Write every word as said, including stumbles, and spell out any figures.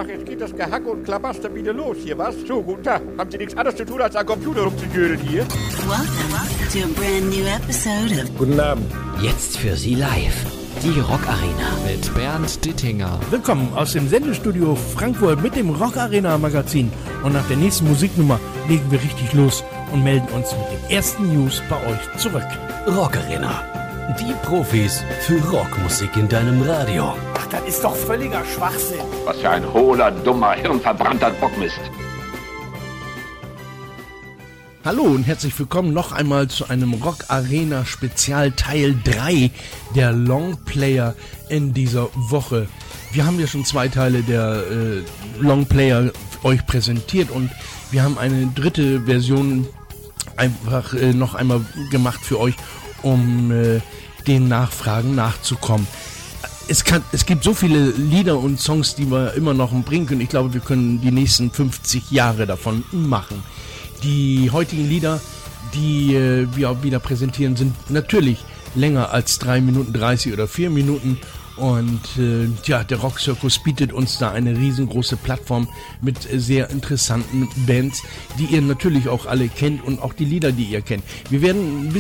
Ach, jetzt geht das Gehacke und Klabaster wieder los hier, was? So, guten Tag. Haben Sie nichts anderes zu tun, als am Computer rumzujödeln hier? Welcome to a brand new episode of Guten Abend. Jetzt für Sie live. Die Rock Arena mit Bernd Dittinger. Willkommen aus dem Sendestudio Frankfurt mit dem Rock Arena Magazin. Und nach der nächsten Musiknummer legen wir richtig los und melden uns mit den ersten News bei euch zurück. Rock Arena. Die Profis für Rockmusik in deinem Radio. Ach, das ist doch völliger Schwachsinn. Was für ein hohler, dummer, hirnverbrannter Bockmist. Hallo und herzlich willkommen noch einmal zu einem Rock Arena Spezial Teil drei der Longplayer in dieser Woche. Wir haben ja schon zwei Teile der äh, Longplayer euch präsentiert und wir haben eine dritte Version einfach äh, noch einmal gemacht für euch, um äh, den Nachfragen nachzukommen. Es, kann, es gibt so viele Lieder und Songs, die wir immer noch bringen können. Ich glaube, wir können die nächsten fünfzig Jahre davon machen. Die heutigen Lieder, die äh, wir wieder präsentieren, sind natürlich länger als drei Minuten dreißig oder vier Minuten. Und äh, ja, der Rock Circus bietet uns da eine riesengroße Plattform mit äh, sehr interessanten Bands, die ihr natürlich auch alle kennt und auch die Lieder, die ihr kennt. Wir werden ein bisschen